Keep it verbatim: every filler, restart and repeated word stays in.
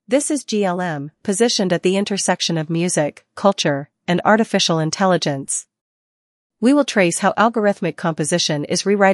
This is G L M, positioned at the intersection of music, culture, and artificial intelligence. We will trace how algorithmic composition is rewriting